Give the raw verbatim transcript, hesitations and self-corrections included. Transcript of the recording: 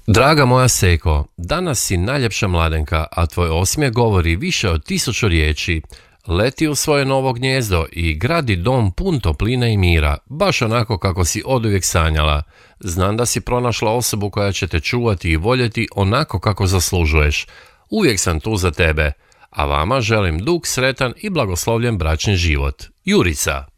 Draga moja Seko, danas si najljepša mladenka, a tvoj osmijeh govori više od tisuću riječi. Leti u svoje novo gnijezdo i gradi dom pun topline i mira, baš onako kako si oduvijek sanjala. Znam da si pronašla osobu koja će te čuvati i voljeti onako kako zaslužuješ. Uvijek sam tu za tebe, a vama želim dug, sretan i blagoslovljen bračni život. Jurica.